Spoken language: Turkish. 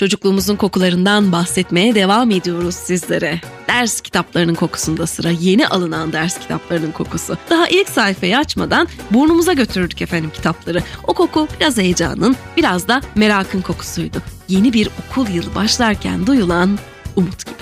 Çocukluğumuzun kokularından bahsetmeye devam ediyoruz sizlere. Ders kitaplarının kokusunda sıra, yeni alınan ders kitaplarının kokusu. Daha ilk sayfayı açmadan burnumuza götürürdük efendim kitapları. O koku biraz heyecanın, biraz da merakın kokusuydu. Yeni bir okul yılı başlarken duyulan umut gibi.